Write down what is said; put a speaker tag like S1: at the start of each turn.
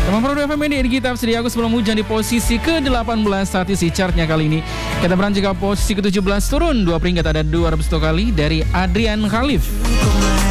S1: Teman Pro FM ini kita sedia aku sebelum hujan di posisi ke-18 saat isi chartnya kali ini. Kita beranjak ke posisi ke-17 turun 2 peringkat, ada 200 kali dari Adrian Khalif.